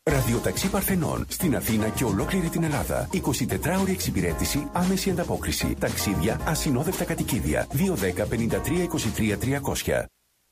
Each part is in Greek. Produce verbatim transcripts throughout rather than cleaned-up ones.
Ραδιοταξί Παρθενών στην Αθήνα και ολόκληρη την Ελλάδα. εικοσιτετράωρη εξυπηρέτηση, άμεση ανταπόκριση. Ταξίδια, ασυνόδευτα κατοικίδια. δύο δέκα πενήντα τρία είκοσι τρία τριακόσια.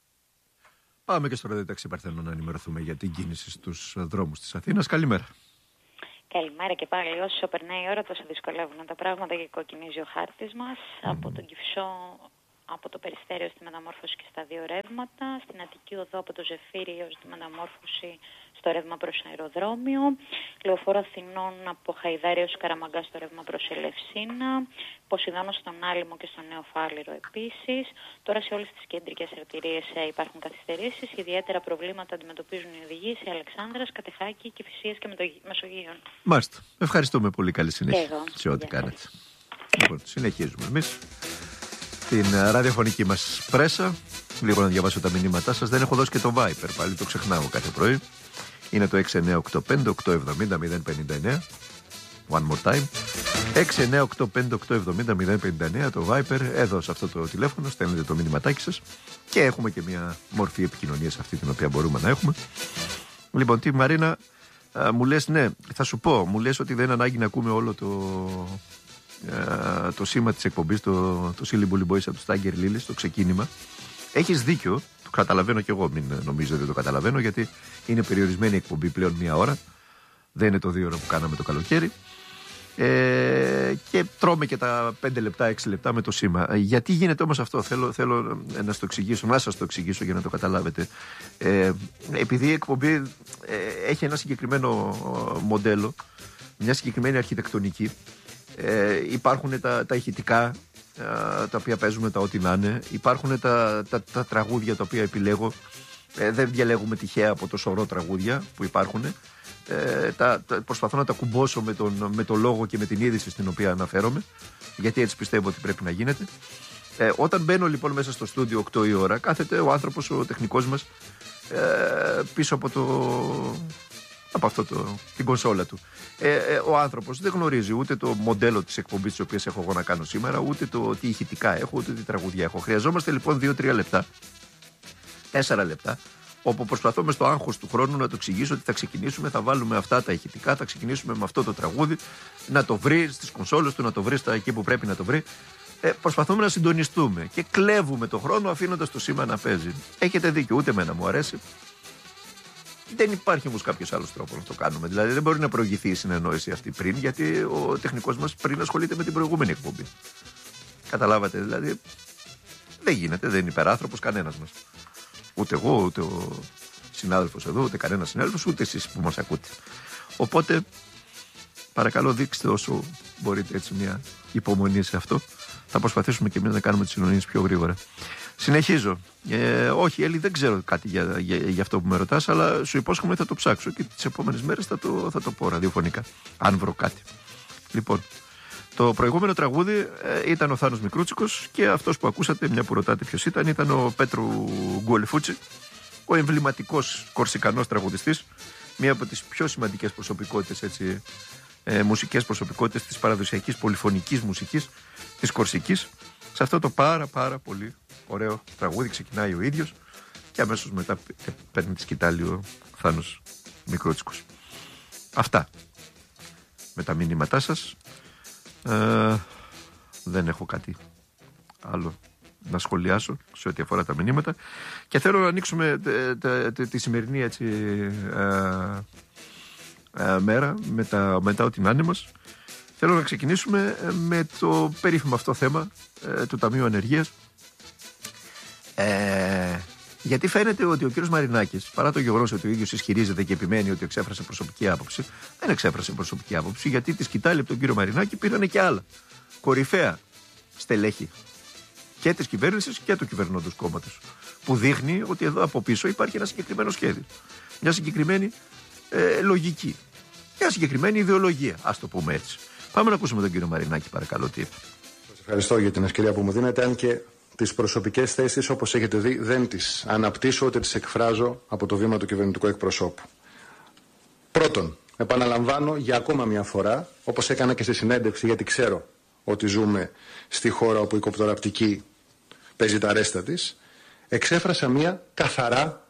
Πάμε και στο Ραδιοταξί Παρθενών να ενημερωθούμε για την κίνηση στους δρόμους της Αθήνας. Καλημέρα. Καλημέρα και πάλι. Όσο περνάει η ώρα, τόσο δυσκολεύουν τα πράγματα και κοκκινίζει ο χάρτης μας. Mm. Από τον Κυφσό, από το Περιστέριο στη μεταμόρφωση και στα δύο ρεύματα. Στην Αττική Οδό από το Ζεφύρι έως τη μεταμόρφωση στο ρεύμα προς αεροδρόμιο. Λεωφόρο Αθηνών από Χαϊδάρι έως Καραμαγκά στο ρεύμα προς Ελευσίνα. Ποσειδώνο στον Άλυμο και στο Νέο Φάληρο επίσης. Τώρα σε όλες τις κεντρικές αρτηρίες υπάρχουν καθυστερήσεις. Ιδιαίτερα προβλήματα αντιμετωπίζουν οι οδηγοί σε Αλεξάνδρας, Κατεχάκη, Κηφισίας και Μεσογείων. Μάλιστα. Ευχαριστούμε πολύ. Καλή συνέχεια σε ό,τι Γεια κάνετε. Λοιπόν, συνεχίζουμε εμείς την ραδιοφωνική μας πρέσα. Λίγο να διαβάσω τα μηνύματά σας. Δεν έχω δώσει και το Viper, πάλι το ξεχνάω κάθε πρωί. Είναι το έξι εννιά οκτώ πέντε οκτώ εβδομήντα μηδέν πενήντα εννέα. One more time. έξι εννιά οκτώ πέντε οκτώ εβδομήντα μηδέν πενήντα εννέα το Viper. Εδώ σε αυτό το τηλέφωνο στέλνετε το μηνυματάκι σας. Και έχουμε και μια μορφή επικοινωνίας αυτή την οποία μπορούμε να έχουμε. Λοιπόν, τι Μαρίνα, α, μου λες, ναι, θα σου πω, μου λες ότι δεν είναι ανάγκη να ακούμε όλο το, α, το σήμα της εκπομπής, το, το Silly Bully Boys από το Stagger Lilies, το ξεκίνημα. Έχεις δίκιο, το καταλαβαίνω κι εγώ, μην νομίζω ότι το καταλαβαίνω, γιατί είναι περιορισμένη η εκπομπή πλέον μία ώρα. Δεν είναι το δύο ώρα που κάναμε το καλοκαίρι. Ε, και τρώμε και τα πέντε λεπτά, έξι λεπτά με το σήμα. Γιατί γίνεται όμως αυτό, θέλω, θέλω να σας το εξηγήσω, να σας το εξηγήσω για να το καταλάβετε. Ε, επειδή η εκπομπή ε, έχει ένα συγκεκριμένο μοντέλο, μια συγκεκριμένη αρχιτεκτονική, ε, υπάρχουν τα, τα ηχητικά, τα οποία παίζουμε, τα ό,τι να είναι. Υπάρχουν τα, τα, τα τραγούδια τα οποία επιλέγω. Ε, δεν διαλέγουμε τυχαία από το σωρό τραγούδια που υπάρχουν. Ε, τα, τα, προσπαθώ να τα κουμπώσω με τον, με τον λόγο και με την είδηση στην οποία αναφέρομαι, γιατί έτσι πιστεύω ότι πρέπει να γίνεται. Ε, όταν μπαίνω λοιπόν μέσα στο στούντιο οκτώ η ώρα, κάθεται ο άνθρωπος, ο τεχνικός μας, ε, πίσω από, το, από αυτό το, την κονσόλα του. Ε, ε, ο άνθρωπος δεν γνωρίζει ούτε το μοντέλο της εκπομπής της οποίας έχω εγώ να κάνω σήμερα, ούτε το τι ηχητικά έχω, ούτε τι τραγουδιά έχω. Χρειαζόμαστε λοιπόν δύο τρία λεπτά, τέσσερα λεπτά, όπου προσπαθώ μες στο άγχος του χρόνου να το εξηγήσω ότι θα ξεκινήσουμε, θα βάλουμε αυτά τα ηχητικά, θα ξεκινήσουμε με αυτό το τραγούδι, να το βρει στις κονσόλες του, να το βρει στα εκεί που πρέπει να το βρει. Ε, προσπαθούμε να συντονιστούμε και κλέβουμε το χρόνο αφήνοντας το σήμα να παίζει. Έχετε δίκιο, ούτε εμένα μου αρέσει. Δεν υπάρχει όμως κάποιος άλλος τρόπος να το κάνουμε. Δηλαδή δεν μπορεί να προηγηθεί η συνεννόηση αυτή πριν, γιατί ο τεχνικός μας πριν ασχολείται με την προηγούμενη εκπομπή. Καταλάβατε, δηλαδή δεν γίνεται, δεν είναι υπεράνθρωπος κανένας μας. Ούτε εγώ, ούτε ο συνάδελφος εδώ, ούτε κανένας συνάδελφος, ούτε εσείς που μας ακούτε. Οπότε, παρακαλώ δείξτε όσο μπορείτε έτσι μια υπομονή σε αυτό. Θα προσπαθήσουμε και εμείς να κάνουμε τις συνονίες πιο γρήγορα. Συνεχίζω. Ε, όχι, Έλλη, δεν ξέρω κάτι για, για, για αυτό που με ρωτάς, αλλά σου υπόσχομαι θα το ψάξω και τις επόμενες μέρες θα το, θα το πω ραδιοφωνικά, αν βρω κάτι. Λοιπόν, το προηγούμενο τραγούδι ε, ήταν ο Θάνος Μικρούτσικος και αυτός που ακούσατε, μια που ρωτάτε ποιος ήταν, ήταν ο Πέτρου Γκουελεφούτσι, ο εμβληματικός κορσικανός τραγουδιστής, μία από τις πιο σημαντικές προσωπικότητες, έτσι, ε, μουσικές προσωπικότητες της παραδοσιακής πολυφωνικής μουσικής της Κορσικής. Σε αυτό το πάρα πάρα πολύ ωραίο τραγούδι ξεκινάει ο ίδιος και αμέσως μετά παίρνει τη σκητάλη ο Θάνος Μικρούτσικος. Αυτά με τα μηνύματά σας. Ε, δεν έχω κάτι άλλο να σχολιάσω σε ό,τι αφορά τα μηνύματα και θέλω να ανοίξουμε τε, τε, τε, τη σημερινή έτσι, ε, ε, μέρα με τα, με τα ό,τι να είναι μας. Θέλω να ξεκινήσουμε με το περίφημο αυτό θέμα ε, του Ταμείου Ανεργίας, ε, γιατί φαίνεται ότι ο κύριος Μαρινάκης, παρά το γεγονός ότι ο ίδιος ισχυρίζεται και επιμένει ότι εξέφρασε προσωπική άποψη, δεν εξέφρασε προσωπική άποψη, γιατί τη σκητάλη από τον κύριο Μαρινάκη πήρανε και άλλα κορυφαία στελέχη και της κυβέρνησης και του κυβερνώντος κόμματος, που δείχνει ότι εδώ από πίσω υπάρχει ένα συγκεκριμένο σχέδιο, μια συγκεκριμένη ε, λογική, μια συγκεκριμένη ιδεολογία, ας το πούμε έτσι. Πάμε να ακούσουμε τον κύριο Μαρινάκη, παρακαλώ, τι είπε. Σας ευχαριστώ για την ευκαιρία που μου δίνετε, αν και τις προσωπικές θέσεις, όπως έχετε δει, δεν τις αναπτύσσω, ούτε τις εκφράζω από το βήμα του κυβερνητικού εκπροσώπου. Πρώτον, επαναλαμβάνω για ακόμα μια φορά, όπως έκανα και στη συνέντευξη, γιατί ξέρω ότι ζούμε στη χώρα όπου η κοπτοραπτική παίζει τα ρέστα της, εξέφρασα μια καθαρά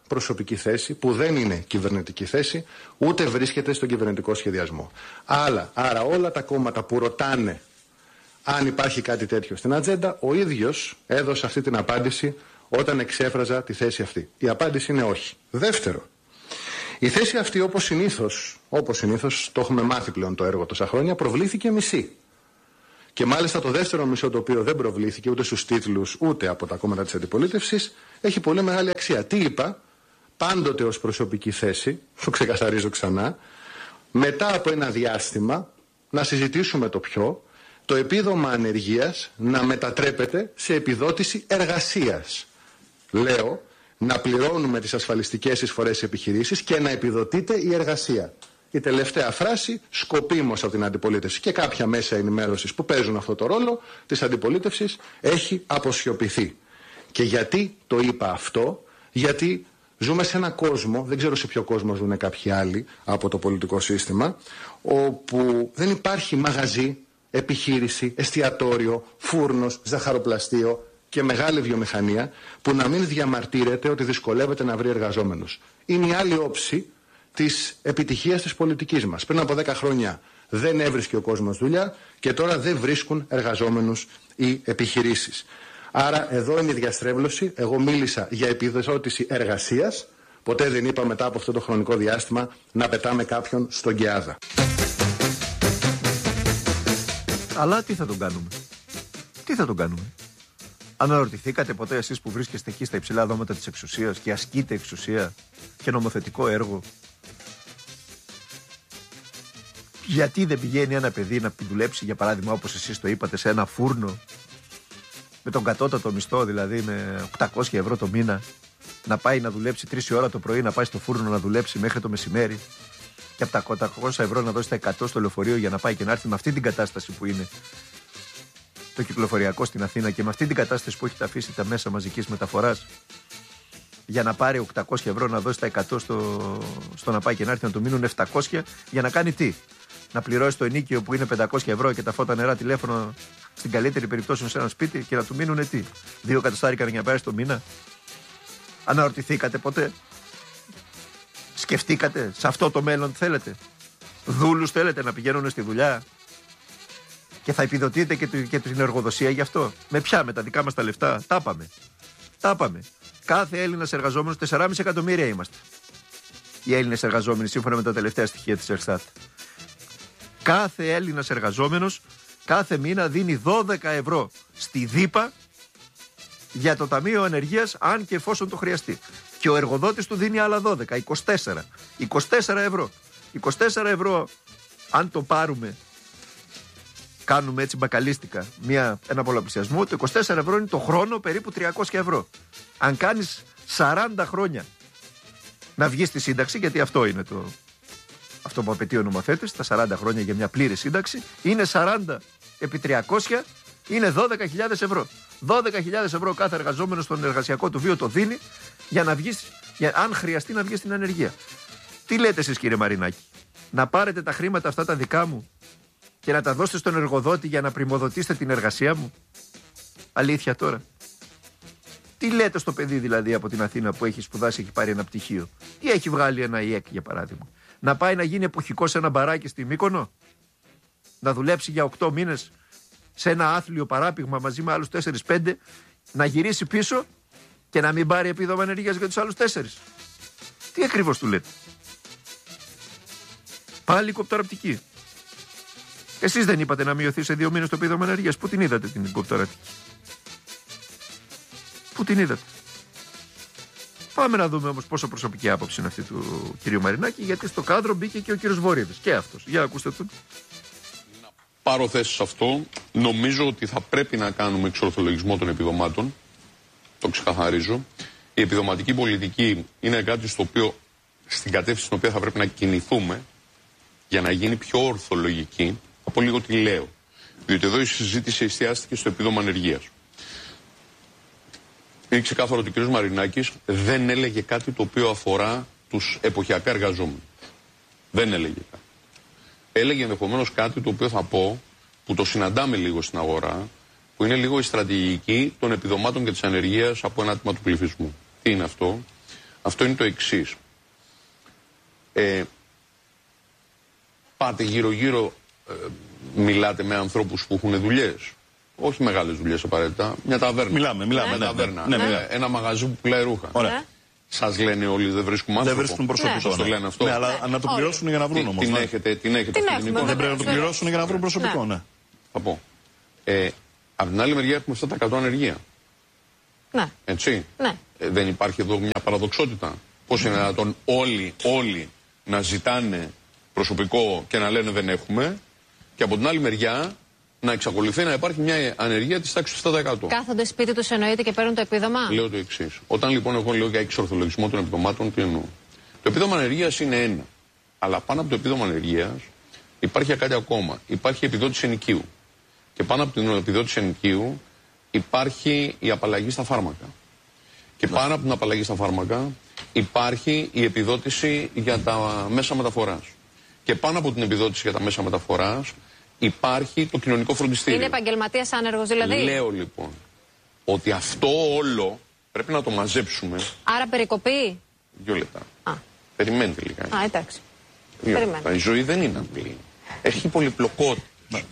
προσωπική θέση που δεν είναι κυβερνητική θέση, ούτε βρίσκεται στον κυβερνητικό σχεδιασμό. Άλλα, άρα όλα τα κόμματα που ρωτάνε αν υπάρχει κάτι τέτοιο στην ατζέντα, ο ίδιος έδωσε αυτή την απάντηση όταν εξέφραζα τη θέση αυτή. Η απάντηση είναι όχι. Δεύτερο, η θέση αυτή όπως συνήθως, όπως συνήθως, το έχουμε μάθει πλέον το έργο τόσα χρόνια, προβλήθηκε μισή. Και μάλιστα το δεύτερο μισό, το οποίο δεν προβλήθηκε ούτε στους τίτλους ούτε από τα κόμματα της αντιπολίτευσης, έχει πολύ μεγάλη αξία. Τι είπα? Πάντοτε ως προσωπική θέση, το ξεκαθαρίζω ξανά, μετά από ένα διάστημα να συζητήσουμε το ποιο, το επίδομα ανεργίας να μετατρέπεται σε επιδότηση εργασίας. Λέω να πληρώνουμε τις ασφαλιστικές εισφορές επιχειρήσεις και να επιδοτείται η εργασία. Η τελευταία φράση σκοπίμως από την αντιπολίτευση και κάποια μέσα ενημέρωσης που παίζουν αυτό το ρόλο της αντιπολίτευσης έχει αποσιωπηθεί. Και γιατί το είπα αυτό? Γιατί ζούμε σε ένα κόσμο, δεν ξέρω σε ποιο κόσμο ζουν κάποιοι άλλοι από το πολιτικό σύστημα, όπου δεν υπάρχει μαγαζί, επιχείρηση, εστιατόριο, φούρνος, ζαχαροπλαστείο και μεγάλη βιομηχανία που να μην διαμαρτύρεται ότι δυσκολεύεται να βρει εργαζόμενους. Είναι η άλλη όψη της επιτυχίας της πολιτικής μας. Πριν από δέκα χρόνια δεν έβρισκε ο κόσμος δουλειά και τώρα δεν βρίσκουν εργαζόμενους οι επιχειρήσεις. Άρα εδώ είναι η διαστρέβλωση. Εγώ μίλησα για επιδότηση εργασίας. Ποτέ δεν είπα μετά από αυτό το χρονικό διάστημα να πετάμε κάποιον στον Κεάδα. Αλλά τι θα τον κάνουμε? Τι θα τον κάνουμε? Αναρωτηθήκατε ποτέ εσείς που βρίσκεστε εκεί στα υψηλά δώματα της εξουσίας και ασκείτε εξουσία και νομοθετικό έργο, γιατί δεν πηγαίνει ένα παιδί να δουλέψει, για παράδειγμα, όπως εσείς το είπατε, σε ένα φούρνο με τον κατώτατο μισθό, δηλαδή με οκτακόσια ευρώ το μήνα, να πάει να δουλέψει τρεις ώρα το πρωί, να πάει στο φούρνο να δουλέψει μέχρι το μεσημέρι και από τα οκτακόσια ευρώ να δώσει τα εκατό στο λεωφορείο για να πάει και να έρθει με αυτή την κατάσταση που είναι το κυκλοφοριακό στην Αθήνα και με αυτή την κατάσταση που έχετε αφήσει τα μέσα μαζικής μεταφοράς, για να πάρει οκτακόσια ευρώ να δώσει τα εκατό στο, στο να πάει και να έρθει, να του μείνουν επτακόσια, για να κάνει τι? Να πληρώσει το ενοίκιο που είναι πεντακόσια ευρώ και τα φώτα, νερά, τηλέφωνο, στην καλύτερη περίπτωση σε ένα σπίτι, και να του μείνουν τι? Δύο κατοστάρικα για να πάρει το μήνα? Αναρωτηθήκατε ποτέ? Σκεφτήκατε σε αυτό το μέλλον τι θέλετε? Δούλους θέλετε να πηγαίνουν στη δουλειά και θα επιδοτείτε και, και την εργοδοσία γι' αυτό? Με ποια? Με τα δικά μας τα λεφτά? Τα πάμε. Τα πάμε. Κάθε Έλληνας εργαζόμενος, τέσσερα κόμμα πέντε εκατομμύρια είμαστε οι Έλληνες εργαζόμενοι, σύμφωνα με τα τελευταία στοιχεία της Ελστάτ. Κάθε Έλληνας εργαζόμενος κάθε μήνα δίνει δώδεκα ευρώ στη ΔΥΠΑ για το Ταμείο Ανεργίας, αν και εφόσον το χρειαστεί. Και ο εργοδότης του δίνει άλλα δώδεκα, είκοσι τέσσερα. είκοσι τέσσερα ευρώ. είκοσι τέσσερα ευρώ, αν το πάρουμε, κάνουμε έτσι μπακαλίστικα μια, ένα πολλαπλασιασμό, το είκοσι τέσσερα ευρώ είναι το χρόνο περίπου τριακόσια ευρώ. Αν κάνεις σαράντα χρόνια να βγεις στη σύνταξη, γιατί αυτό είναι το, αυτό που απαιτεί ο νομοθέτης, τα σαράντα χρόνια για μια πλήρη σύνταξη, είναι σαράντα επί τριακόσια, είναι δώδεκα χιλιάδες ευρώ. δώδεκα χιλιάδες ευρώ κάθε εργαζόμενος στον εργασιακό του βίο το δίνει για να βγεις, για, αν χρειαστεί να βγει στην ανεργία. Τι λέτε εσείς, κύριε Μαρινάκη? Να πάρετε τα χρήματα αυτά τα δικά μου και να τα δώσετε στον εργοδότη για να πρημοδοτήσετε την εργασία μου? Αλήθεια τώρα? Τι λέτε στο παιδί δηλαδή από την Αθήνα που έχει σπουδάσει, έχει πάρει ένα πτυχίο? Τι έχει βγάλει ένα ΙΕΚ για παράδειγμα? Να πάει να γίνει εποχικό σε ένα μπαράκι στη Μύκονο? Να δουλέψει για οκτώ μήνες σε ένα άθλιο παράπηγμα μαζί με άλλους τέσσερις πέντε, να γυρίσει πίσω και να μην πάρει επίδομα ανεργίας για τους άλλους τέσσερις? Τι ακριβώς του λέτε? Πάλι κοπτοραπτική. Εσείς δεν είπατε να μειωθεί σε δύο μήνες το επίδομα ανεργίας? Πού την είδατε την κοπτοραπτική? Πού την είδατε? Πάμε να δούμε όμως πόσο προσωπική άποψη είναι αυτή του κυρίου Μαρινάκη, γιατί στο κάδρο μπήκε και ο κύριος Βορύδης και αυτός. Για ακούστε τον. Να πάρω θέση σε αυτό. Νομίζω ότι θα πρέπει να κάνουμε εξορθολογισμό των επιδομάτων. Το ξεκαθαρίζω. Η επιδοματική πολιτική είναι κάτι στο οποίο, στην κατεύθυνση στην οποία θα πρέπει να κινηθούμε για να γίνει πιο ορθολογική. Από λίγο τι λέω. Διότι εδώ η συζήτηση εστιάστηκε στο επίδομα ανεργίας. Είναι ξεκάθαρο ότι ο κ. Μαρινάκης δεν έλεγε κάτι το οποίο αφορά τους εποχιακά εργαζόμενους. Δεν έλεγε κάτι. Έλεγε ενδεχομένως κάτι το οποίο θα πω, που το συναντάμε λίγο στην αγορά, που είναι λίγο η στρατηγική των επιδομάτων και της ανεργίας από ένα τμήμα του πληθυσμού. Τι είναι αυτό? Αυτό είναι το εξής. Ε, πάτε γύρω-γύρω, ε, μιλάτε με ανθρώπους που έχουν δουλειές. Όχι μεγάλες δουλειές απαραίτητα. Μια ταβέρνα. Μιλάμε, μιλάμε. Μια Ναι, ταβέρνα. ναι, ναι, Ναι, ένα μαγαζί που πουλάει ρούχα. Ωραία. Σας λένε όλοι δεν βρίσκουμε άνθρωπο. Δεν βρίσκουν προσωπικό. Σας το λένε αυτό. Ναι, αλλά να το πληρώσουν για να βρουν όμως. Την Ναι. έχετε, την έχετε Την αυτή έχουμε, εικόνα. Δεν πρέπει να το πληρώσουν για να βρουν προσωπικό, ναι. Θα πω. Ε, απ' την άλλη μεριά έχουμε επτά τοις εκατό ανεργία. Ναι. Έτσι. Ναι. Ε, δεν υπάρχει εδώ μια παραδοξότητα. Πώς είναι δυνατόν όλοι, όλοι να ζητάνε προσωπικό και να λένε δεν έχουμε, και από την άλλη μεριά να εξακολουθεί να υπάρχει μια ανεργία της τάξης του επτά τοις εκατό. Κάθονται σπίτι τους εννοείται και παίρνουν το επίδομα. Λέω το εξής. Όταν λοιπόν εγώ λέω για εξορθολογισμό των επιδομάτων, τι εννοώ. Το επίδομα ανεργίας είναι ένα. Αλλά πάνω από το επίδομα ανεργίας υπάρχει κάτι ακόμα. Υπάρχει επιδότηση ενοικίου. Και πάνω από την επιδότηση ενοικίου υπάρχει η απαλλαγή στα φάρμακα. Και πάνω από την απαλλαγή στα φάρμακα υπάρχει η επιδότηση για τα μέσα μεταφοράς. Και πάνω από την επιδότηση για τα μέσα μεταφοράς υπάρχει το κοινωνικό φροντιστήριο. Είναι επαγγελματίας άνεργος δηλαδή. Λέω λοιπόν ότι αυτό όλο πρέπει να το μαζέψουμε. Άρα περικοπή. Δύο λεπτά. Α, Περιμένετε λίγα. Α εντάξει. Δύο περιμένω. λεπτά. Η ζωή δεν είναι απλή. Έχει πολυπλοκότητα.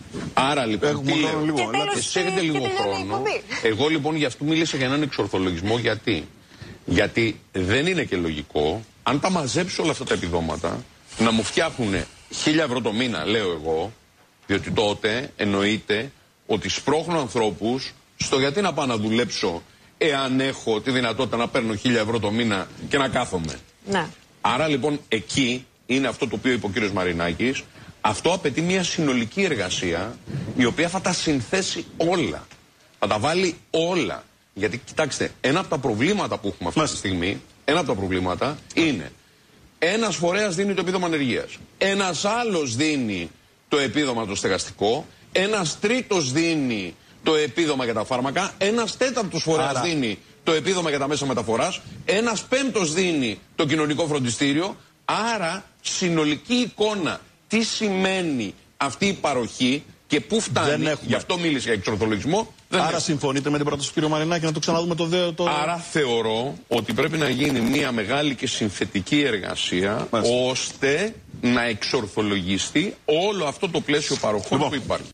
Άρα λοιπόν. Έχουμε τι χρόνο λέω. λίγο. Και αλλά- τέλος, Εσείς έχετε και λίγο τελειώνει η χρόνο. εκπομπή. Εγώ λοιπόν γι' αυτό μίλησα για έναν εξορθολογισμό. Γιατί? Γιατί δεν είναι και λογικό, αν τα μαζέψω όλα αυτά τα επιδόματα, να μου φτιάχνουν χίλια ευρώ το μήνα, λέω εγώ, διότι τότε εννοείται ότι σπρώχνω ανθρώπους στο γιατί να πάω να δουλέψω εάν έχω τη δυνατότητα να παίρνω χίλια ευρώ το μήνα και να κάθομαι. Ναι. Άρα λοιπόν εκεί είναι αυτό το οποίο είπε ο κύριος Μαρινάκης. Αυτό απαιτεί μια συνολική εργασία η οποία θα τα συνθέσει όλα. Θα τα βάλει όλα. Γιατί κοιτάξτε, ένα από τα προβλήματα που έχουμε αυτή τη στιγμή, ένα από τα προβλήματα είναι ένας φορέας δίνει το επίδομα ανεργίας. Ένας άλλος δίνει το επίδομα το στεγαστικό. Ένας τρίτος δίνει το επίδομα για τα φάρμακα. Ένας τέταρτος φορέας Άρα... δίνει το επίδομα για τα μέσα μεταφοράς. Ένας πέμπτος δίνει το κοινωνικό φροντιστήριο. Άρα συνολική εικόνα τι σημαίνει αυτή η παροχή και πού φτάνει, γι' αυτό μίλησε για εξορθολογισμό. Άρα έχουμε. συμφωνείτε με την πρόταση του κ. Μαρινάκη να το ξαναδούμε το δέο το... Άρα θεωρώ ότι πρέπει να γίνει μια μεγάλη και συνθετική εργασία Μάλιστα. ώστε να εξορθολογιστεί όλο αυτό το πλαίσιο παροχών Λοιπόν. που υπάρχει.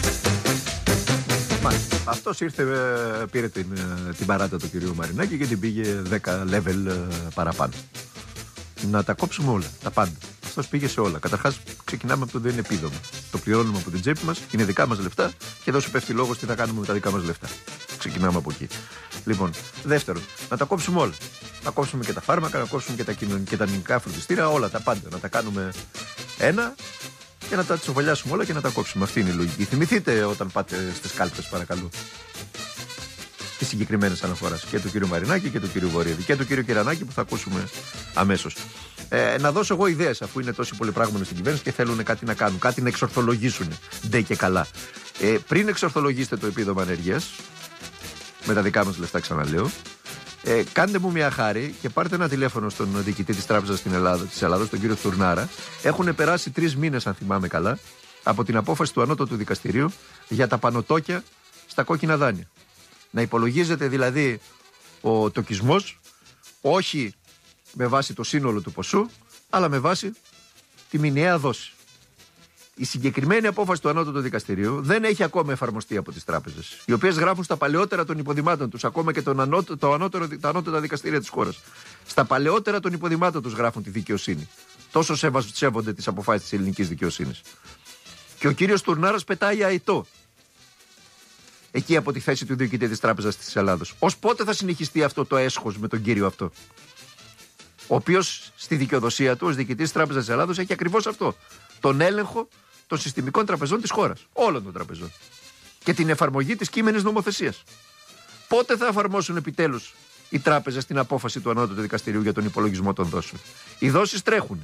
Αυτός ήρθε, ε, πήρε την, ε, την παράτα του κυρίου Μαρινάκη και την πήγε δέκα level ε, παραπάνω. Να τα κόψουμε όλα, τα πάντα. Αυτός πήγε σε όλα. Καταρχάς, ξεκινάμε από το δεν είναι επίδομα. Το πληρώνουμε από την τσέπη μας, είναι δικά μας λεφτά και εδώ σου πέφτει λόγος τι θα κάνουμε με τα δικά μας λεφτά. Ξεκινάμε από εκεί. Λοιπόν, δεύτερον, να τα κόψουμε όλα. Να κόψουμε και τα φάρμακα, να κόψουμε και τα κοινωνικά, τα νοικά φροντιστήρια, όλα τα πάντα. Να τα κάνουμε ένα και να τα τσοβολιάσουμε όλα και να τα κόψουμε. Αυτή είναι η λογική. Θυμηθείτε όταν πάτε στις κάλπες, παρακαλώ. Τις συγκεκριμένες αναφοράς και του κύριου Μαρινάκη και του κύριου Βορύδη και του κύριου Κυρανάκη που θα ακούσουμε αμέσως. Ε, να δώσω εγώ ιδέες, αφού είναι τόσοι πολλοί πράγματι στην κυβέρνηση και θέλουν κάτι να κάνουν, κάτι να εξορθολογήσουν. Ντε και καλά. Ε, πριν εξορθολογήσετε το επίδομα ανεργίας, με τα δικά μας λεφτά, ξαναλέω, ε, κάντε μου μια χάρη και πάρτε ένα τηλέφωνο στον διοικητή της Τράπεζας στην Ελλάδα, της Ελλάδος, τον κύριο Τουρνάρα. Έχουν περάσει τρεις μήνες, αν θυμάμαι καλά, από την απόφαση του Ανώτατου Δικαστηρίου για τα πανωτόκια στα κόκκινα δάνεια. Να υπολογίζεται δηλαδή ο τοκισμός όχι με βάση το σύνολο του ποσού, αλλά με βάση τη μηνιαία δόση. Η συγκεκριμένη απόφαση του Ανώτατου Δικαστηρίου δεν έχει ακόμα εφαρμοστεί από τις τράπεζες, οι οποίες γράφουν στα παλαιότερα των υποδημάτων τους, ακόμα και τον ανώτε, το ανώτερο, τα ανώτατα δικαστήρια της χώρας. Στα παλαιότερα των υποδημάτων τους γράφουν τη δικαιοσύνη. Τόσο σέβονται τις αποφάσεις της ελληνικής δικαιοσύνης. Και ο κύριος Τουρνάρας πετάει αητό εκεί από τη θέση του διοικητή της Τράπεζας της Ελλάδος. Ως πότε θα συνεχιστεί αυτό το έσχος με τον κύριο αυτό, ο οποίος στη δικαιοδοσία του ως διοικητής της Τράπεζας της Ελλάδος έχει ακριβώς αυτό. Τον έλεγχο των συστημικών τραπεζών της χώρας. Όλων των τραπεζών. Και την εφαρμογή της κείμενης νομοθεσίας. Πότε θα εφαρμόσουν επιτέλους οι τράπεζες την απόφαση του Ανώτατου Δικαστηρίου για τον υπολογισμό των δόσεων? Οι δόσεις τρέχουν.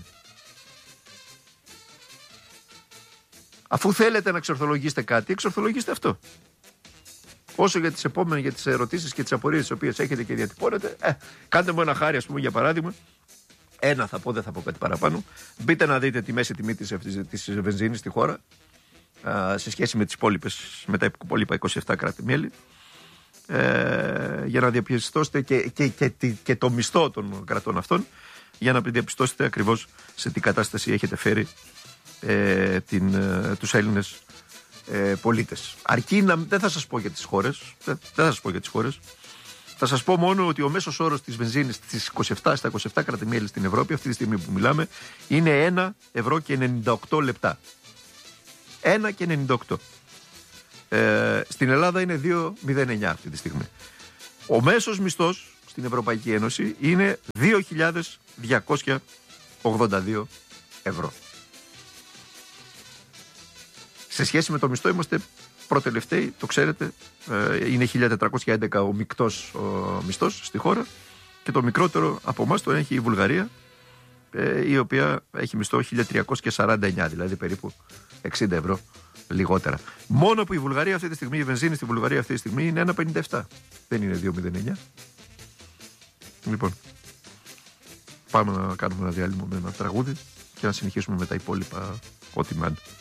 Αφού θέλετε να εξορθολογήσετε κάτι, εξορθολογήστε αυτό. Όσο για τις επόμενες, για τις ερωτήσεις και τις απορίες τις οποίες έχετε και διατυπώνετε, ε, κάντε μου ένα χάρη, ας πούμε, για παράδειγμα. Ένα θα πω, δεν θα πω κάτι παραπάνω. Μπείτε να δείτε τη μέση τιμή της, της βενζίνης στη χώρα α, σε σχέση με τις υπόλοιπες, με τα υπόλοιπα είκοσι επτά κράτη-μέλη. ε, για να διαπιστώσετε και, και, και, και, και το μισθό των κρατών αυτών, για να διαπιστώσετε ακριβώς σε τι κατάσταση έχετε φέρει ε, την, ε, τους Έλληνες ε, πολίτες. Αρκεί να, δεν θα σας πω για τις χώρες, δεν, δεν θα σας πω για τις χώρες, θα σας πω μόνο ότι ο μέσος όρος της βενζίνης στις είκοσι επτά, στα είκοσι επτά κράτη-μέλη στην Ευρώπη αυτή τη στιγμή που μιλάμε είναι ένα ευρώ και ενενήντα οκτώ λεπτά. ένα και ενενήντα οκτώ. Ε, στην Ελλάδα είναι δύο κόμμα μηδέν εννιά αυτή τη στιγμή. Ο μέσος μισθός στην Ευρωπαϊκή Ένωση είναι δύο χιλιάδες διακόσια ογδόντα δύο ευρώ. Σε σχέση με το μισθό είμαστε προτελευταίοι, το ξέρετε, είναι χίλια τετρακόσια έντεκα ο μεικτός ο μισθός στη χώρα και το μικρότερο από εμάς το έχει η Βουλγαρία, η οποία έχει μισθό χίλια τριακόσια σαράντα εννιά, δηλαδή περίπου εξήντα ευρώ λιγότερα. Μόνο που η Βουλγαρία αυτή τη στιγμή, η βενζίνη στη Βουλγαρία αυτή τη στιγμή είναι ένα πενήντα επτά, δεν είναι δύο κόμμα μηδέν εννιά. Λοιπόν, πάμε να κάνουμε ένα διάλειμμα με ένα τραγούδι και να συνεχίσουμε με τα υπόλοιπα ό,τι μ' αν.